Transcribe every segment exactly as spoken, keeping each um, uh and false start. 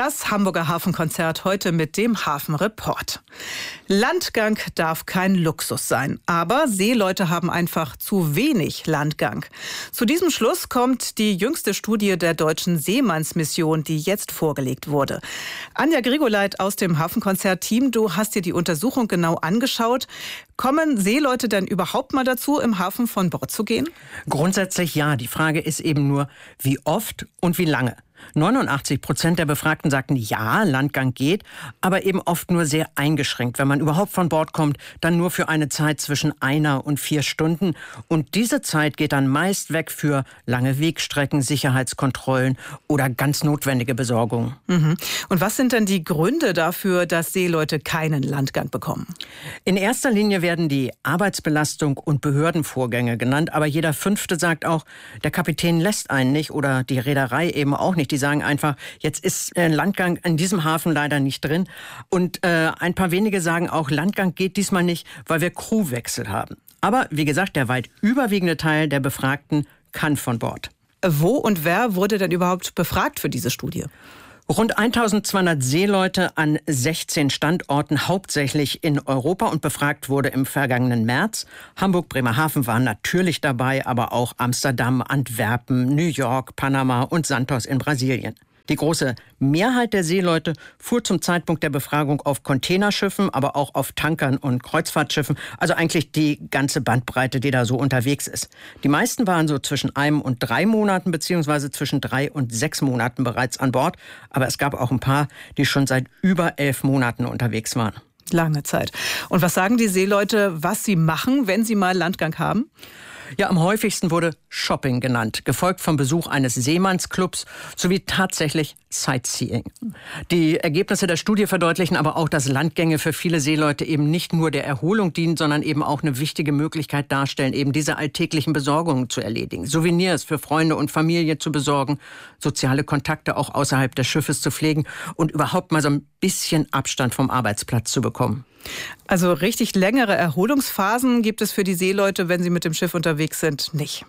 Das Hamburger Hafenkonzert heute mit dem Hafenreport. Landgang darf kein Luxus sein, aber Seeleute haben einfach zu wenig Landgang. Zu diesem Schluss kommt die jüngste Studie der Deutschen Seemannsmission, die jetzt vorgelegt wurde. Anja Grigoleit aus dem Hafenkonzert-Team, du hast dir die Untersuchung genau angeschaut. Kommen Seeleute denn überhaupt mal dazu, im Hafen von Bord zu gehen? Grundsätzlich ja. Die Frage ist eben nur, wie oft und wie lange. neunundachtzig Prozent der Befragten sagten, ja, Landgang geht, aber eben oft nur sehr eingeschränkt. Wenn man überhaupt von Bord kommt, dann nur für eine Zeit zwischen einer und vier Stunden. Und diese Zeit geht dann meist weg für lange Wegstrecken, Sicherheitskontrollen oder ganz notwendige Besorgungen. Mhm. Und was sind denn die Gründe dafür, dass Seeleute keinen Landgang bekommen? In erster Linie werden die Arbeitsbelastung und Behördenvorgänge genannt, aber jeder Fünfte sagt auch, der Kapitän lässt einen nicht oder die Reederei eben auch nicht. Die sagen einfach, jetzt ist äh, Landgang in diesem Hafen leider nicht drin. Und äh, ein paar wenige sagen auch, Landgang geht diesmal nicht, weil wir Crewwechsel haben. Aber wie gesagt, der weit überwiegende Teil der Befragten kann von Bord. Wo und wer wurde denn überhaupt befragt für diese Studie? Rund eintausendzweihundert Seeleute an sechzehn Standorten, hauptsächlich in Europa, und befragt wurde im vergangenen März. Hamburg, Bremerhaven waren natürlich dabei, aber auch Amsterdam, Antwerpen, New York, Panama und Santos in Brasilien. Die große Mehrheit der Seeleute fuhr zum Zeitpunkt der Befragung auf Containerschiffen, aber auch auf Tankern und Kreuzfahrtschiffen. Also eigentlich die ganze Bandbreite, die da so unterwegs ist. Die meisten waren so zwischen einem und drei Monaten beziehungsweise zwischen drei und sechs Monaten bereits an Bord. Aber es gab auch ein paar, die schon seit über elf Monaten unterwegs waren. Lange Zeit. Und was sagen die Seeleute, was sie machen, wenn sie mal Landgang haben? Ja, am häufigsten wurde Shopping genannt, gefolgt vom Besuch eines Seemannsclubs sowie tatsächlich Sightseeing. Die Ergebnisse der Studie verdeutlichen aber auch, dass Landgänge für viele Seeleute eben nicht nur der Erholung dienen, sondern eben auch eine wichtige Möglichkeit darstellen, eben diese alltäglichen Besorgungen zu erledigen, Souvenirs für Freunde und Familie zu besorgen, soziale Kontakte auch außerhalb des Schiffes zu pflegen und überhaupt mal so ein bisschen Abstand vom Arbeitsplatz zu bekommen. Also richtig längere Erholungsphasen gibt es für die Seeleute, wenn sie mit dem Schiff unterwegs sind, nicht.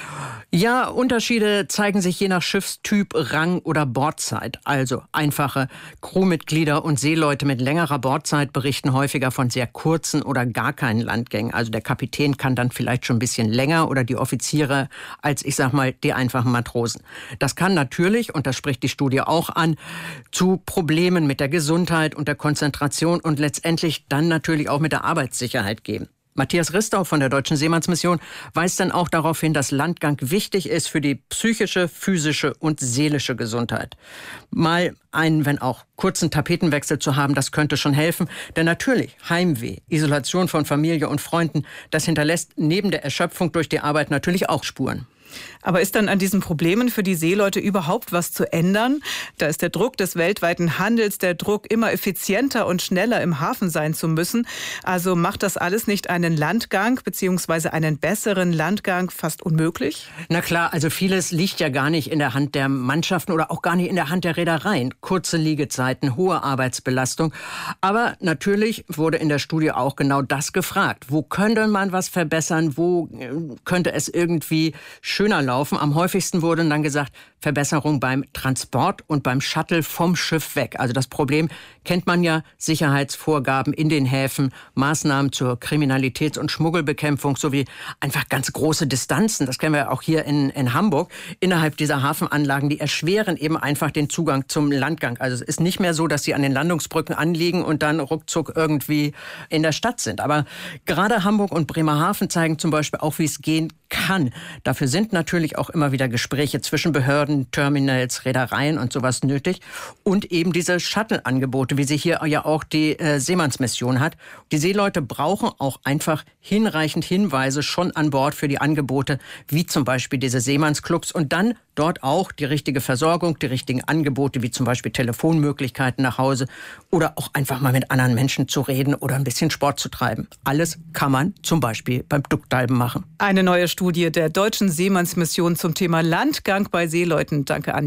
Ja, Unterschiede zeigen sich je nach Schiffstyp, Rang oder Bordzeit. Also einfache Crewmitglieder und Seeleute mit längerer Bordzeit berichten häufiger von sehr kurzen oder gar keinen Landgängen. Also der Kapitän kann dann vielleicht schon ein bisschen länger oder die Offiziere als, ich sag mal, die einfachen Matrosen. Das kann natürlich, und das spricht die Studie auch an, zu Problemen mit der Gesundheit und der Konzentration und letztendlich dann natürlich auch mit der Arbeitssicherheit geben. Matthias Ristau von der Deutschen Seemannsmission weist dann auch darauf hin, dass Landgang wichtig ist für die psychische, physische und seelische Gesundheit. Mal einen, wenn auch kurzen Tapetenwechsel zu haben, das könnte schon helfen. Denn natürlich, Heimweh, Isolation von Familie und Freunden, das hinterlässt neben der Erschöpfung durch die Arbeit natürlich auch Spuren. Aber ist dann an diesen Problemen für die Seeleute überhaupt was zu ändern? Da ist der Druck des weltweiten Handels, der Druck, immer effizienter und schneller im Hafen sein zu müssen. Also macht das alles nicht einen Landgang bzw. einen besseren Landgang fast unmöglich? Na klar, also vieles liegt ja gar nicht in der Hand der Mannschaften oder auch gar nicht in der Hand der Reedereien. Kurze Liegezeiten, hohe Arbeitsbelastung. Aber natürlich wurde in der Studie auch genau das gefragt. Wo könnte man was verbessern? Wo könnte es irgendwie schöner laufen? Am häufigsten wurde dann gesagt, Verbesserung beim Transport und beim Shuttle vom Schiff weg. Also das Problem kennt man ja, Sicherheitsvorgaben in den Häfen, Maßnahmen zur Kriminalitäts- und Schmuggelbekämpfung sowie einfach ganz große Distanzen. Das kennen wir auch hier in, in Hamburg. Innerhalb dieser Hafenanlagen, die erschweren eben einfach den Zugang zum Landgang. Also es ist nicht mehr so, dass sie an den Landungsbrücken anliegen und dann ruckzuck irgendwie in der Stadt sind. Aber gerade Hamburg und Bremerhaven zeigen zum Beispiel auch, wie es gehen kann. Dafür sind natürlich auch immer wieder Gespräche zwischen Behörden, Terminals, Reedereien und sowas nötig. Und eben diese Shuttle-Angebote, wie sie hier ja auch die äh, Seemannsmission hat. Die Seeleute brauchen auch einfach hinreichend Hinweise schon an Bord für die Angebote, wie zum Beispiel diese Seemannsclubs. Und dann dort auch die richtige Versorgung, die richtigen Angebote, wie zum Beispiel Telefonmöglichkeiten nach Hause oder auch einfach mal mit anderen Menschen zu reden oder ein bisschen Sport zu treiben. Alles kann man zum Beispiel beim Duckdalben machen. Eine neue Studie der Deutschen Seemannsmission zum Thema Landgang bei Seeleuten. Danke, Anja.